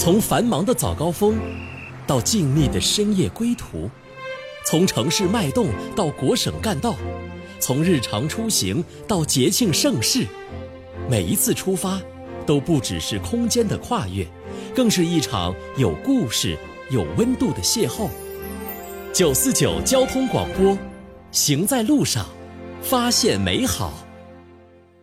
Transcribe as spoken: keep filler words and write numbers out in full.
从繁忙的早高峰到静谧的深夜归途，从城市脉动到国省干道，从日常出行到节庆盛事，每一次出发都不只是空间的跨越，更是一场有故事、有温度的邂逅。九四九交通广播，行在路上，发现美好。